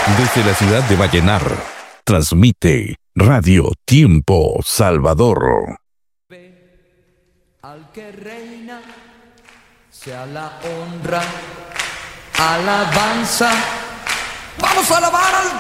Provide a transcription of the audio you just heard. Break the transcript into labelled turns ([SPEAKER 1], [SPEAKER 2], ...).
[SPEAKER 1] Desde la ciudad de Vallenar, transmite Radio Tiempo Salvador.
[SPEAKER 2] Al que reina sea la honra, alabanza. Vamos a alabar al